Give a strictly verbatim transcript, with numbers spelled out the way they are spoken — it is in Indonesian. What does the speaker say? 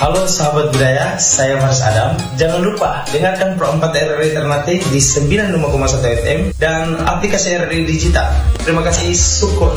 Halo sahabat budaya, saya Faris Adam. Jangan lupa dengarkan Pro empat R R I Ternate di sembilan puluh lima koma satu F M dan aplikasi R R I Digital. Terima kasih, syukur.